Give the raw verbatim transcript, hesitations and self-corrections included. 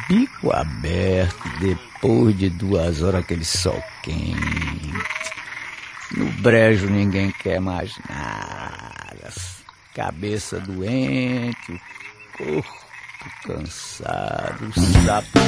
bico aberto, depois de duas horas aquele sol quente. No brejo ninguém quer mais nada. Cabeça doente, o corpo cansado, o sapo